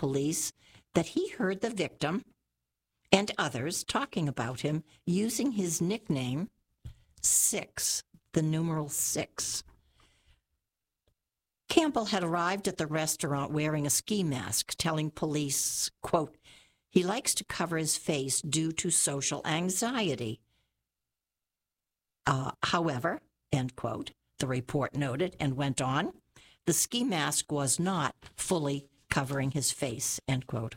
police that he heard the victim and others talking about him using his nickname, Six, the numeral 6. Campbell had arrived at the restaurant wearing a ski mask, telling police, quote, he likes to cover his face due to social anxiety. However, end quote, the report noted and went on, the ski mask was not fully covering his face, end quote.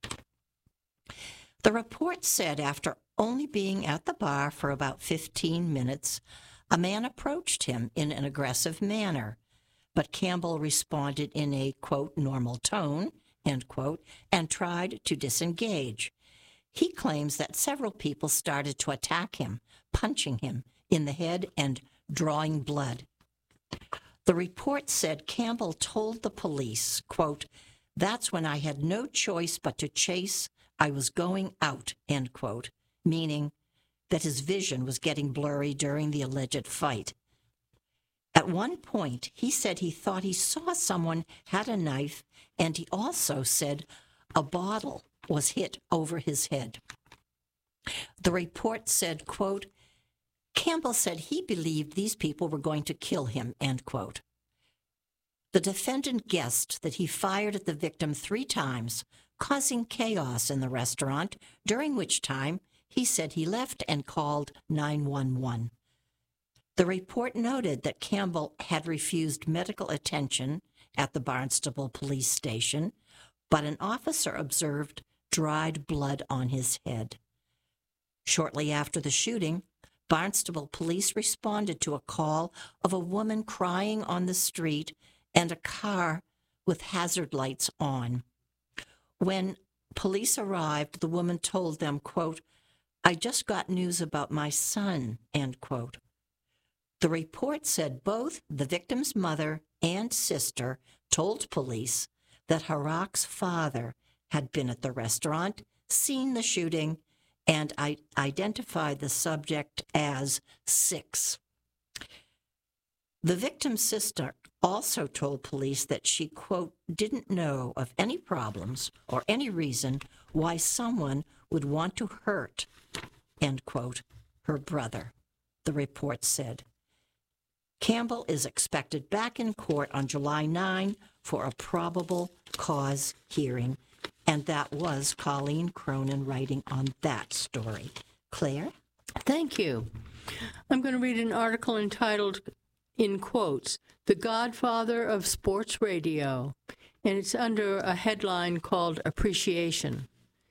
The report said after only being at the bar for about 15 minutes, a man approached him in an aggressive manner, but Campbell responded in a, quote, normal tone, end quote, and tried to disengage. He claims that several people started to attack him, punching him in the head and drawing blood. The report said Campbell told the police, quote, that's when I had no choice but to chase. I was going out, end quote, meaning that his vision was getting blurry during the alleged fight. At one point, he said he thought he saw someone had a knife, and he also said a bottle was hit over his head. The report said, quote, Campbell said he believed these people were going to kill him, end quote. The defendant guessed that he fired at the victim 3 times, causing chaos in the restaurant, during which time he said he left and called 911. The report noted that Campbell had refused medical attention at the Barnstable police station, but an officer observed dried blood on his head. Shortly after the shooting, Barnstable police responded to a call of a woman crying on the street and a car with hazard lights on. When police arrived, the woman told them, quote, I just got news about my son, end quote. The report said both the victim's mother and sister told police that Harak's father had been at the restaurant, seen the shooting, and identified the subject as 6. The victim's sister also told police that she, quote, didn't know of any problems or any reason why someone would want to hurt, end quote, her brother, the report said. Campbell is expected back in court on July 9 for a probable cause hearing, and that was Colleen Cronin writing on that story. Claire? Thank you. I'm going to read an article entitled, in quotes, The Godfather of Sports Radio, and it's under a headline called Appreciation.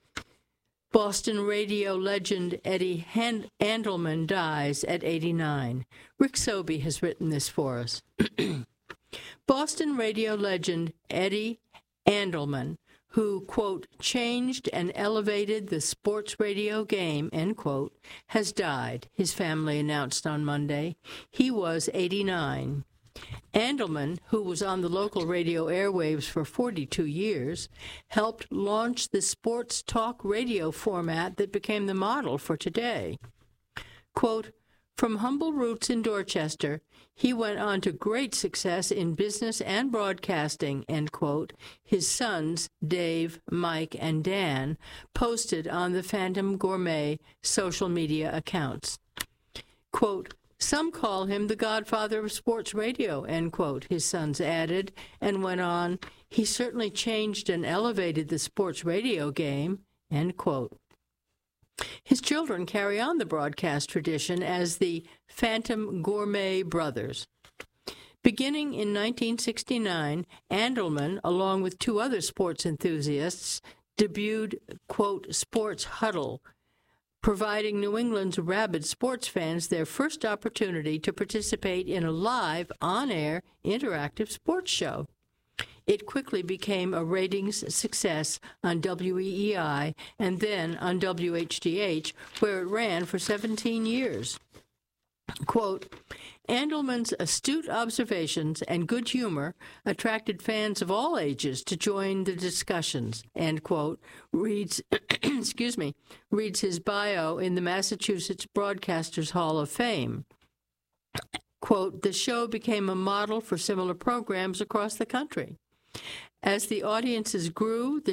Boston radio legend Eddie Andelman dies at 89. Rick Sobey has written this for us. Boston radio legend Eddie Andelman, who, quote, changed and elevated the sports radio game, end quote, has died, his family announced on Monday. He was 89. Andelman, who was on the local radio airwaves for 42 years, helped launch the sports talk radio format that became the model for today. Quote, from humble roots in Dorchester, he went on to great success in business and broadcasting, end quote, his sons, Dave, Mike, and Dan, posted on the Phantom Gourmet social media accounts. Quote, some call him the godfather of sports radio, end quote, his sons added, and went on, he certainly changed and elevated the sports radio game, end quote. His children carry on the broadcast tradition as the Phantom Gourmet Brothers. Beginning in 1969, Andelman, along with 2 other sports enthusiasts, debuted, quote, Sports Huddle, providing New England's rabid sports fans their first opportunity to participate in a live, on-air, interactive sports show. It quickly became a ratings success on WEEI and then on WHDH, where it ran for 17 years. Quote, Andelman's astute observations and good humor attracted fans of all ages to join the discussions, end quote, reads reads his bio in the Massachusetts Broadcasters Hall of Fame. Quote, the show became a model for similar programs across the country. As the audiences grew, the